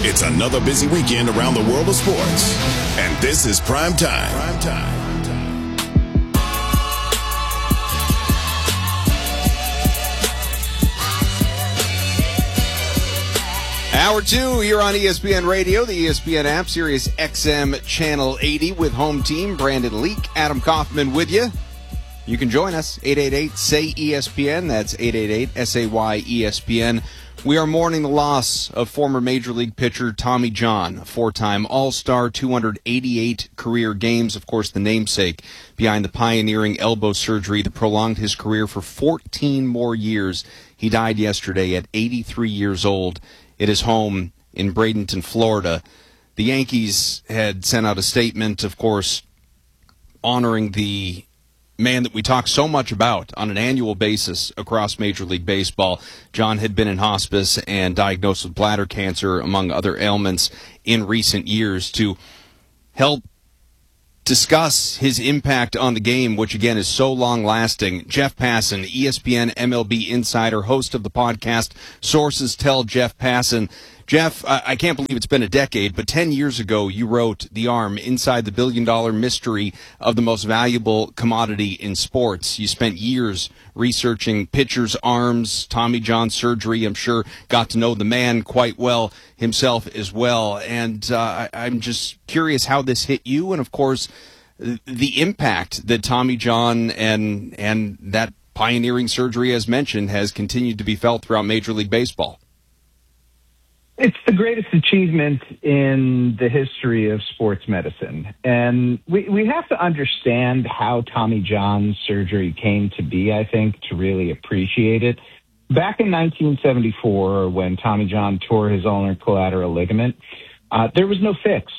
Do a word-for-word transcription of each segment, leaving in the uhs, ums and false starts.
It's another busy weekend around the world of sports, and this is Prime Time. Prime Time. Hour two here on E S P N Radio, the E S P N app, Sirius X M Channel eighty with home team Brandon Leak, Adam Kaufman with you. You can join us, eight eight eight, S A Y, E S P N. That's eight eight eight, S A Y, E S P N. We are mourning the loss of former Major League pitcher Tommy John, a four-time All-Star, two hundred eighty-eight career games, of course the namesake behind the pioneering elbow surgery that prolonged his career for fourteen more years. He died yesterday at eighty-three years old at his home in Bradenton, Florida. The Yankees had sent out a statement, of course, honoring the man that we talk so much about on an annual basis across Major League Baseball. John had been in hospice and diagnosed with bladder cancer, among other ailments, in recent years. To help discuss his impact on the game, which again is so long-lasting, Jeff Passan, E S P N M L B insider, host of the podcast Sources Tell Jeff Passan. Jeff, I can't believe it's been a decade, but ten years ago you wrote The Arm, Inside the Billion-Dollar Mystery of the Most Valuable Commodity in Sports. You spent years researching pitchers' arms, Tommy John surgery. I'm sure got to know the man quite well himself as well. And uh, I'm just curious how this hit you, and, of course, the impact that Tommy John and and that pioneering surgery, as mentioned, has continued to be felt throughout Major League Baseball. It's the greatest achievement in the history of sports medicine. And we, we have to understand how Tommy John's surgery came to be, I think, to really appreciate it. Back in nineteen seventy-four, when Tommy John tore his ulnar collateral ligament, uh, there was no fix.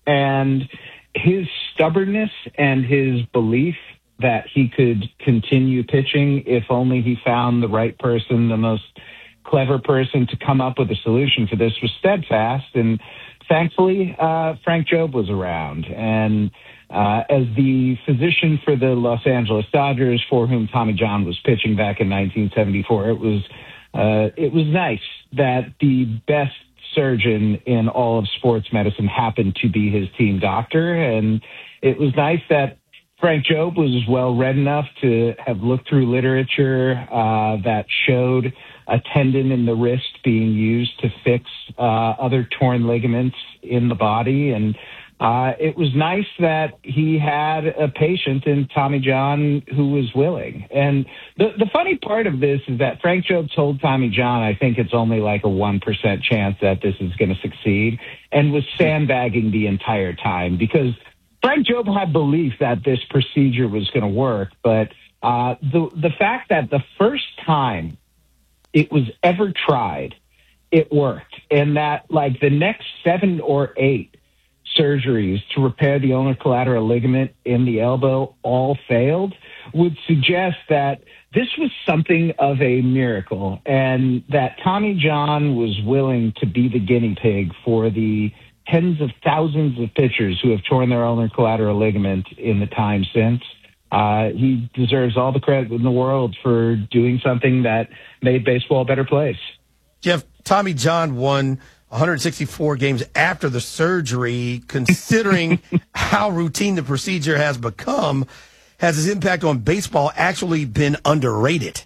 And his stubbornness and his belief that he could continue pitching if only he found the right person, the most clever person to come up with a solution for this, was steadfast. And thankfully, uh, Frank Jobe was around. And uh, as the physician for the Los Angeles Dodgers, for whom Tommy John was pitching back in nineteen seventy-four, it was uh, it was nice that the best surgeon in all of sports medicine happened to be his team doctor. And it was nice that Frank Jobe was well-read enough to have looked through literature uh, that showed a tendon in the wrist being used to fix uh, other torn ligaments in the body. And uh, it was nice that he had a patient in Tommy John who was willing. And the, the funny part of this is that Frank Jobe told Tommy John, I think it's only like a one percent chance that this is going to succeed, and was sandbagging the entire time, because Frank Jobe had belief that this procedure was going to work. But uh, the the fact that the first time it was ever tried, it worked. And that, like, the next seven or eight surgeries to repair the ulnar collateral ligament in the elbow all failed, would suggest that this was something of a miracle, and that Tommy John was willing to be the guinea pig for the tens of thousands of pitchers who have torn their ulnar collateral ligament in the time since. Uh, he deserves all the credit in the world for doing something that made baseball a better place. Jeff, Tommy John won one hundred sixty-four games after the surgery. Considering how routine the procedure has become, has his impact on baseball actually been underrated?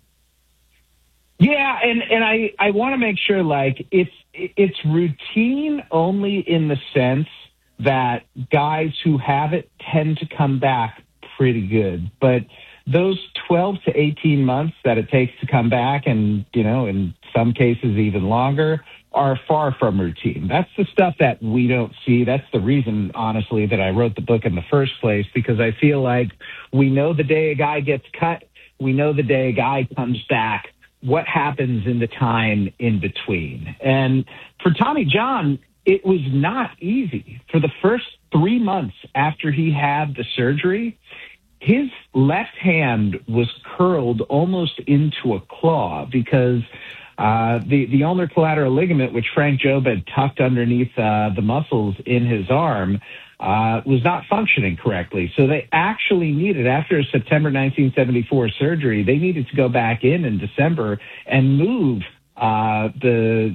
Yeah, and, and I, I want to make sure, like, it's it's routine only in the sense that guys who have it tend to come back pretty good. But those twelve to eighteen months that it takes to come back, and, you know, in some cases even longer, are far from routine. That's the stuff that we don't see. That's the reason, honestly, that I wrote the book in the first place, because I feel like we know the day a guy gets cut, we know the day a guy comes back. What happens in the time in between? And for Tommy John, it was not easy. For the first three months after he had the surgery, his left hand was curled almost into a claw, because uh, the, the ulnar collateral ligament, which Frank Jobe had tucked underneath uh, the muscles in his arm, uh, was not functioning correctly. So they actually needed, after September nineteen seventy-four surgery, they needed to go back in in December and move uh, the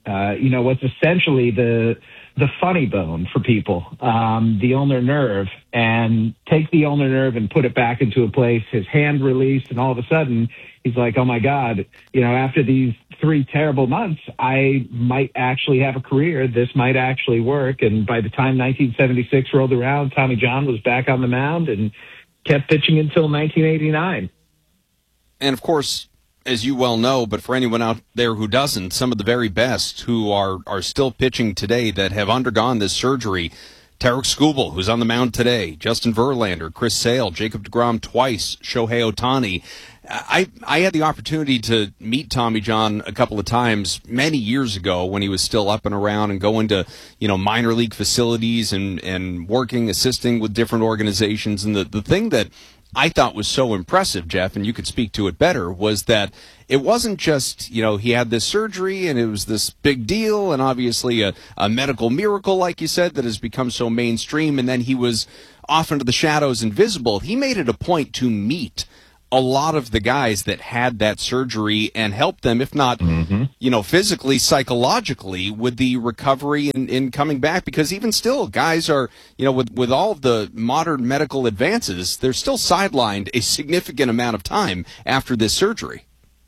uh, you know, what's essentially the the funny bone for people, um, the ulnar nerve, and take the ulnar nerve and put it back into a place. His hand released, and all of a sudden, he's like, oh, my God, you know, after these three terrible months, I might actually have a career. This might actually work. And by the time nineteen seventy-six rolled around, Tommy John was back on the mound and kept pitching until nineteen eighty-nine. And, of course, as you well know, but for anyone out there who doesn't, some of the very best who are, are still pitching today that have undergone this surgery, Tarik Skubal, who's on the mound today, Justin Verlander, Chris Sale, Jacob deGrom twice, Shohei Ohtani. I, I had the opportunity to meet Tommy John a couple of times many years ago when he was still up and around and going to, you know, minor league facilities and, and working, assisting with different organizations. And the, the thing that I thought was so impressive, Jeff, and you could speak to it better, was that it wasn't just, you know, he had this surgery and it was this big deal and obviously a, a medical miracle, like you said, that has become so mainstream, and then he was off into the shadows, invisible. He made it a point to meet a lot of the guys that had that surgery and help them, if not, mm-hmm. you know, physically, psychologically, with the recovery and, and coming back. Because even still, guys are, you know, with, with all of the modern medical advances, they're still sidelined a significant amount of time after this surgery.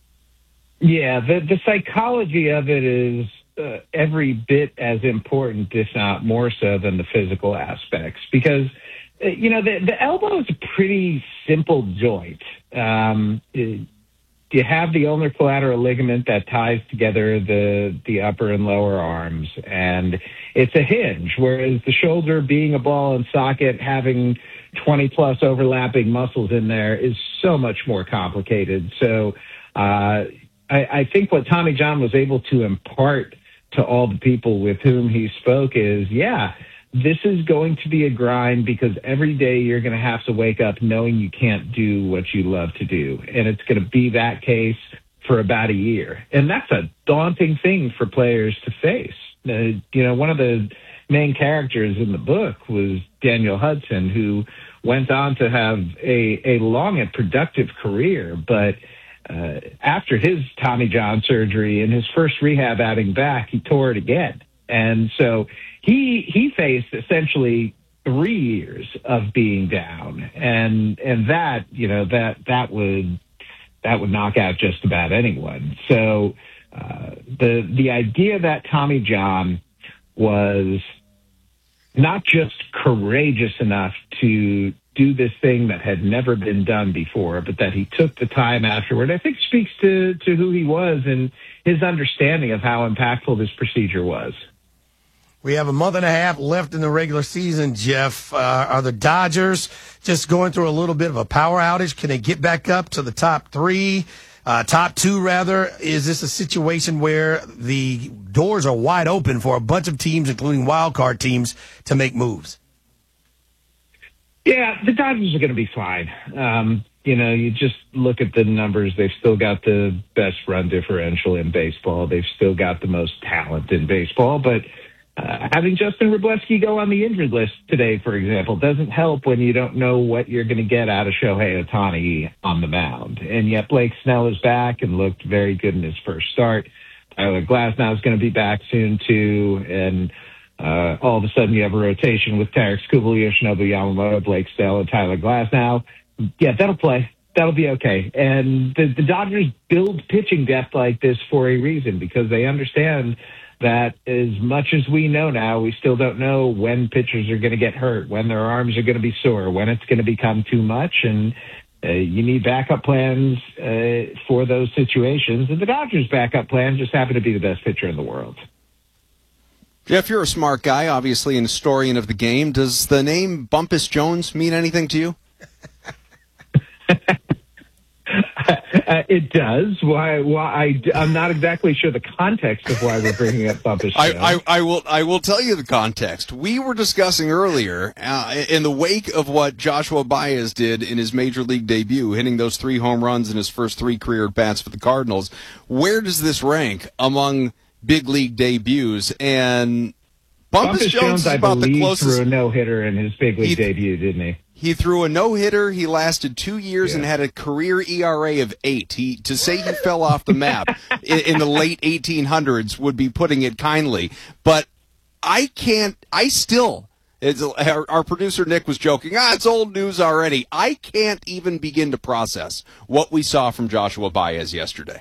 Yeah, the, the psychology of it is uh, every bit as important, if not more so, than the physical aspects. Because, uh, you know, the, the elbow is a pretty simple joint. Um, it, you have the ulnar collateral ligament that ties together the the upper and lower arms, and it's a hinge, whereas the shoulder, being a ball and socket, having twenty plus overlapping muscles in there, is so much more complicated. So uh, I, I think what Tommy John was able to impart to all the people with whom he spoke is, yeah, this is going to be a grind, because every day you're going to have to wake up knowing you can't do what you love to do. And it's going to be that case for about a year. And that's a daunting thing for players to face. Uh, you know, one of the main characters in the book was Daniel Hudson, who went on to have a, a long and productive career. But uh, after his Tommy John surgery and his first rehab outing back, he tore it again. And so he he faced essentially three years of being down, and and that you know that that would that would knock out just about anyone. So uh, the the idea that Tommy John was not just courageous enough to do this thing that had never been done before, but that he took the time afterward, I think speaks to to who he was and his understanding of how impactful this procedure was. We have a month and a half left in the regular season, Jeff. Uh, are the Dodgers just going through a little bit of a power outage? Can they get back up to the top three, uh, top two, rather? Is this a situation where the doors are wide open for a bunch of teams, including wild card teams, to make moves? Yeah, the Dodgers are going to be fine. Um, you know, you just look at the numbers. They've still got the best run differential in baseball. They've still got the most talent in baseball, but Uh, having Justin Wroblewski go on the injured list today, for example, doesn't help when you don't know what you're going to get out of Shohei Ohtani on the mound. And yet Blake Snell is back and looked very good in his first start. Tyler Glasnow is going to be back soon, too. And uh, all of a sudden you have a rotation with Tarik Skubal, Yoshinobu Yamamoto, Blake Snell, and Tyler Glasnow. Yeah, that'll play. That'll be okay. And the, the Dodgers build pitching depth like this for a reason, because they understand that as much as we know now, we still don't know when pitchers are going to get hurt, when their arms are going to be sore, when it's going to become too much. And uh, you need backup plans uh, for those situations. And the Dodgers' backup plan just happened to be the best pitcher in the world. Jeff, you're a smart guy, obviously an historian of the game. Does the name Bumpus Jones mean anything to you? Uh, it does. Why? Why? I, I'm not exactly sure the context of why we're bringing up Bumpus Jones. I, I, I will. I will tell you the context. We were discussing earlier, uh, in the wake of what Joshua Baez did in his major league debut, hitting those three home runs in his first three career at-bats for the Cardinals. Where does this rank among big league debuts? And Bumpus, Bumpus Jones, Jones, is I about believe, the closest. threw a no-hitter in his big league he, debut, didn't he? He threw a no-hitter. He lasted two years Yeah. and had a career E R A of eight. He to say he fell off the map in, in the late eighteen hundreds would be putting it kindly. But I can't. I still. It's, our, our producer Nick was joking. Ah, it's old news already. I can't even begin to process what we saw from Joshua Baez yesterday.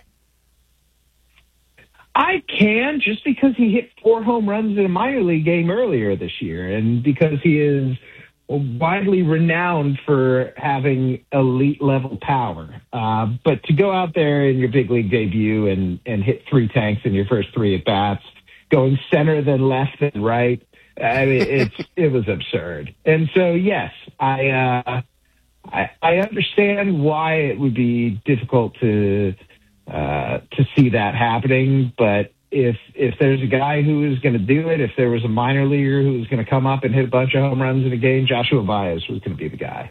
I can, just because he hit four home runs in a minor league game earlier this year, and because he is widely renowned for having elite level power. Uh, but to go out there in your big league debut and, and hit three tanks in your first three at bats, going center then left then right, I mean, it's it was absurd. And so, yes, I, uh, I I understand why it would be difficult to uh, to see that happening, but if if there's a guy who is going to do it, if there was a minor leaguer who was going to come up and hit a bunch of home runs in a game, Joshua Baez was going to be the guy.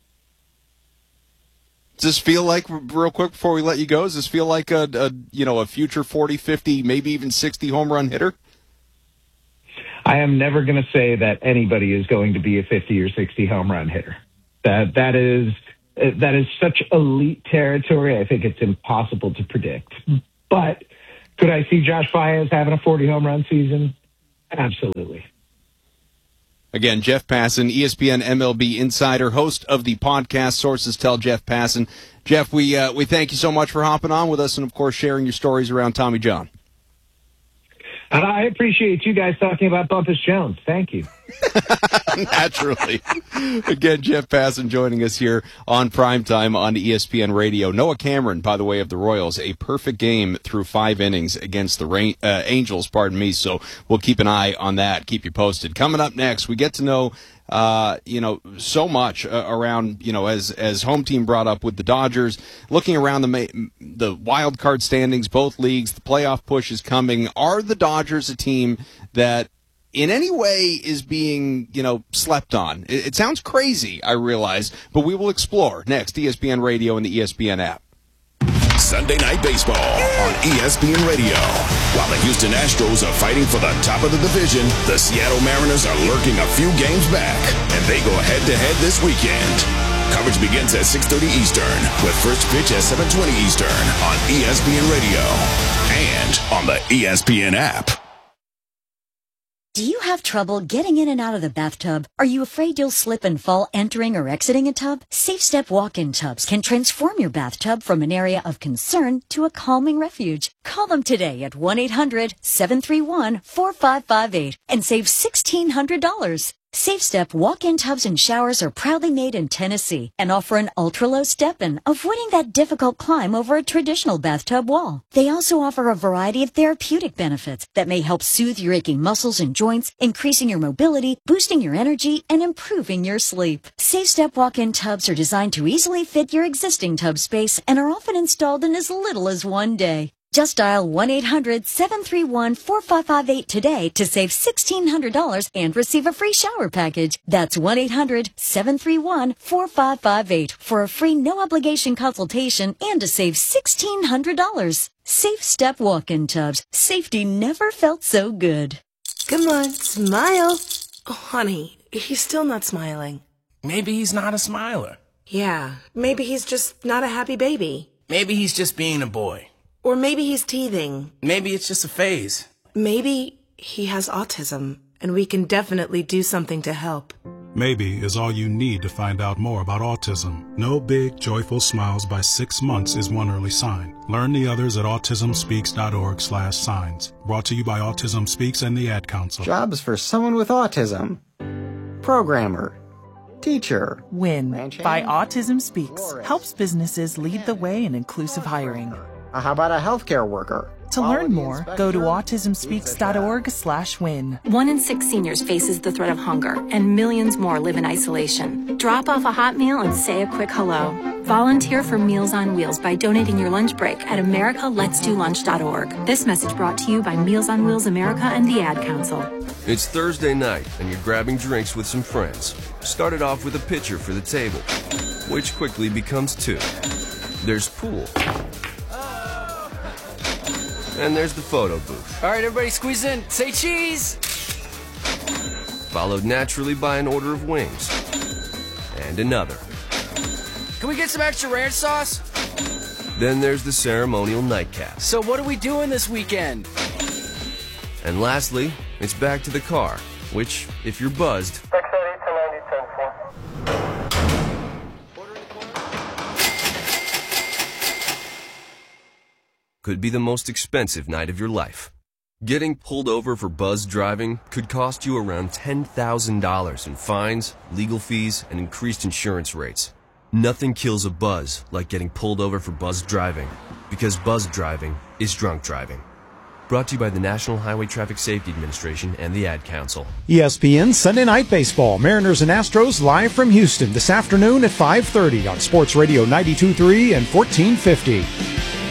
Does this feel like, real quick before we let you go, does this feel like a, a you know a future forty, fifty, maybe even sixty home run hitter? I am never going to say that anybody is going to be a fifty or sixty home run hitter. That that is that is such elite territory. I think it's impossible to predict. But could I see Josh Baez having a forty home run season? Absolutely. Again, Jeff Passan, E S P N M L B insider, host of the podcast Sources Tell Jeff Passan. Jeff, we uh, we thank you so much for hopping on with us and, of course, sharing your stories around Tommy John. And I appreciate you guys talking about Bumpus Jones. Thank you. Naturally. Again, Jeff Passan joining us here on Primetime on E S P N Radio. Noah Cameron, by the way, of the Royals, a perfect game through five innings against the Rain, uh, Angels, pardon me. So we'll keep an eye on that, keep you posted. Coming up next, we get to know Uh, you know, so much uh, around, you know, as as home team brought up with the Dodgers, looking around the ma- the wild card standings, both leagues, the playoff push is coming. Are the Dodgers a team that in any way is being, you know, slept on? It, it sounds crazy, I realize, but we will explore next. E S P N Radio and the E S P N app. Sunday Night Baseball on E S P N Radio. While the Houston Astros are fighting for the top of the division, the Seattle Mariners are lurking a few games back, and they go head-to-head this weekend. Coverage begins at six thirty Eastern, with first pitch at seven twenty Eastern on E S P N Radio and on the E S P N app. Do you have trouble getting in and out of the bathtub? Are you afraid you'll slip and fall entering or exiting a tub? Safe Step walk-in tubs can transform your bathtub from an area of concern to a calming refuge. Call them today at one eight hundred seven three one four five five eight and save sixteen hundred dollars. Safe Step walk-in tubs and showers are proudly made in Tennessee and offer an ultra-low step-in, avoiding that difficult climb over a traditional bathtub wall. They also offer a variety of therapeutic benefits that may help soothe your aching muscles and joints, increasing your mobility, boosting your energy, and improving your sleep. Safe Step walk-in tubs are designed to easily fit your existing tub space and are often installed in as little as one day. Just dial one eight hundred seven three one four five five eight today to save sixteen hundred dollars and receive a free shower package. That's one eight hundred seven three one four five five eight for a free no-obligation consultation and to save sixteen hundred dollars. Safe Step walk-in tubs. Safety never felt so good. Come on, smile. Oh, honey, he's still not smiling. Maybe he's not a smiler. Yeah, maybe he's just not a happy baby. Maybe he's just being a boy. Or maybe he's teething. Maybe it's just a phase. Maybe he has autism, and we can definitely do something to help. Maybe is all you need to find out more about autism. No big, joyful smiles by six months is one early sign. Learn the others at autismspeaks.org slash signs. Brought to you by Autism Speaks and the Ad Council. Jobs for someone with autism. Programmer. Teacher. WIN by Autism Speaks helps businesses lead the way in inclusive hiring. Uh, how about a healthcare worker? To learn more, go to autismspeaks.org slash win. One in six seniors faces the threat of hunger, and millions more live in isolation. Drop off a hot meal and say a quick hello. Volunteer for Meals on Wheels by donating your lunch break at america lets do lunch dot org. This message brought to you by Meals on Wheels America and the Ad Council. It's Thursday night, and you're grabbing drinks with some friends. Start it off with a pitcher for the table, which quickly becomes two. There's pool. And there's the photo booth. All right, everybody squeeze in. Say cheese! Followed naturally by an order of wings. And and another. Can we get some extra ranch sauce? Then there's the ceremonial nightcap. So what are we doing this weekend? And lastly, it's back to the car, which, if you're buzzed, could be the most expensive night of your life. Getting pulled over for buzz driving could cost you around ten thousand dollars in fines, legal fees, and increased insurance rates. Nothing kills a buzz like getting pulled over for buzz driving, because buzz driving is drunk driving. Brought to you by the National Highway Traffic Safety Administration and the Ad Council. E S P N Sunday Night Baseball. Mariners and Astros live from Houston this afternoon at five thirty on Sports Radio ninety-two point three and fourteen fifty.